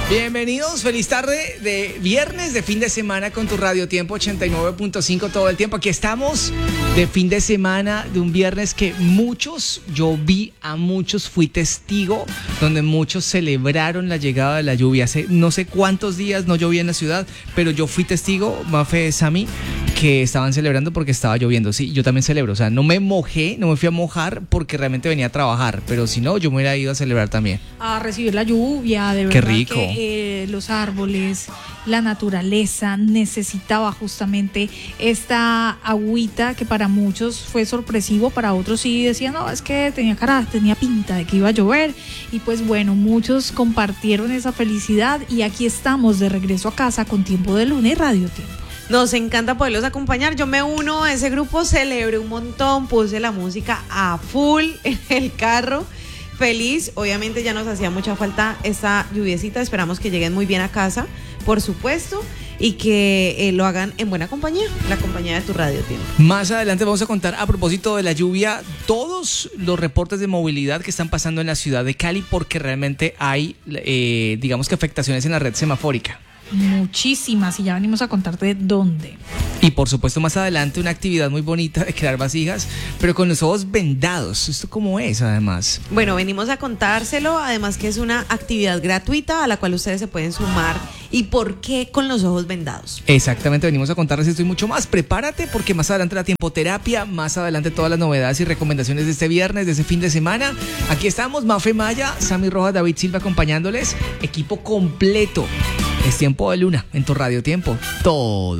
Bienvenidos, feliz tarde de viernes, de fin de semana con tu Radio Tiempo 89.5 todo el tiempo. Aquí estamos de fin de semana, de un viernes que yo vi a muchos, fui testigo, donde muchos celebraron la llegada de la lluvia. Hace no sé cuántos días no llovía en la ciudad, pero yo fui testigo, Mafe, Sammy, que estaban celebrando porque estaba lloviendo. Sí, yo también celebro, o sea, no me mojé, no me fui a mojar porque realmente venía a trabajar, pero si no, yo me hubiera ido a celebrar también. A recibir la lluvia, de verdad. Qué rico. Que los árboles, la naturaleza necesitaba justamente esta agüita que para muchos fue sorpresivo, para otros sí decían, no, es que tenía pinta de que iba a llover. Y pues bueno, muchos compartieron esa felicidad y aquí estamos de regreso a casa con Tiempo de Luna y Radio Tiempo. Nos encanta poderlos acompañar. Yo me uno a ese grupo, celebré un montón, puse la música a full en el carro. Feliz, obviamente ya nos hacía mucha falta esta lluviecita. Esperamos que lleguen muy bien a casa, por supuesto, y que lo hagan en buena compañía, la compañía de tu Radio Tiempo. Más adelante vamos a contar, a propósito de la lluvia, todos los reportes de movilidad que están pasando en la ciudad de Cali, porque realmente hay, digamos que afectaciones en la red semafórica. Muchísimas, y ya venimos a contarte dónde. Y por supuesto más adelante una actividad muy bonita de crear vasijas, pero con los ojos vendados. ¿Esto cómo es además? Bueno, venimos a contárselo, además que es una actividad gratuita a la cual ustedes se pueden sumar. ¿Y por qué con los ojos vendados? Exactamente, venimos a contarles esto y mucho más. Prepárate porque más adelante la tiempoterapia, más adelante todas las novedades y recomendaciones de este viernes, de ese fin de semana. Aquí estamos, Mafe Maya, Sammy Rojas, David Silva acompañándoles, equipo completo. Es Tiempo de Luna en tu Radio Tiempo. Todo